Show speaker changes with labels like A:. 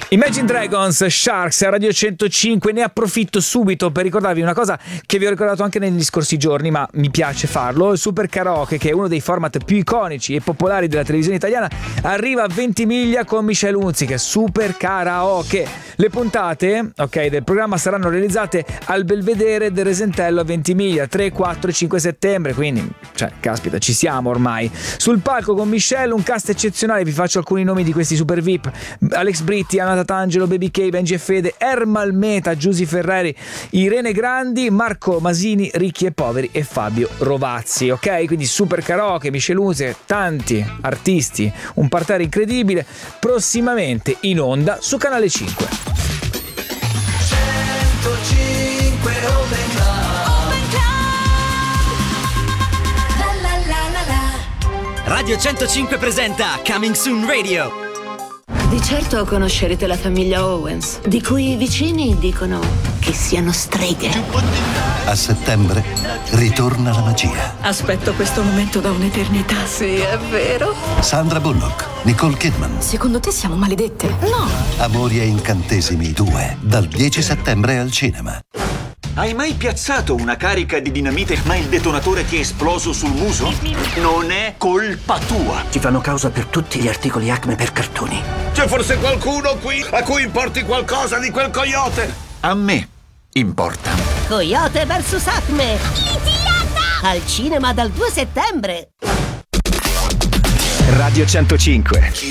A: Imagine Dragons, Sharks a Radio 105. Ne approfitto subito per ricordarvi una cosa che vi ho ricordato anche negli scorsi giorni, ma mi piace farlo. Il Super Karaoke, che è uno dei format più iconici e popolari della televisione italiana, arriva a Ventimiglia con Michelle Hunziker. Super Karaoke. Le puntate, del programma saranno realizzate al Belvedere del Resentello a Ventimiglia 3, 4 e 5 settembre, quindi caspita, ci siamo ormai. Sul palco con Michelle un cast eccezionale, vi faccio alcuni nomi di questi super VIP: Alex Britti, Anna Tatangelo, Baby K, Benji e Fede, Ermal Meta, Giusy Ferreri, Irene Grandi, Marco Masini, Ricchi e Poveri e Fabio Rovazzi, quindi Super Karaoke, Michelle Hunziker, tanti artisti, un parterre incredibile, prossimamente in onda su Canale 5.
B: 105 Open Club.
C: Radio 105 presenta Coming Soon Radio.
D: Di certo conoscerete la famiglia Owens, di cui i vicini dicono che siano streghe.
E: A settembre ritorna la magia.
D: Aspetto questo momento da un'eternità. Sì, è vero.
E: Sandra Bullock, Nicole Kidman.
D: Secondo te siamo maledette? No.
E: Amori e incantesimi 2, dal 10 settembre al cinema.
F: Hai mai piazzato una carica di dinamite ma il detonatore ti è esploso sul muso? Non è colpa tua.
G: Ti fanno causa per tutti gli articoli Acme per cartoni.
H: C'è forse qualcuno qui a cui importi qualcosa di quel coyote?
F: A me importa.
I: Coyote vs Acme. Al cinema dal 2 settembre.
C: Radio 105.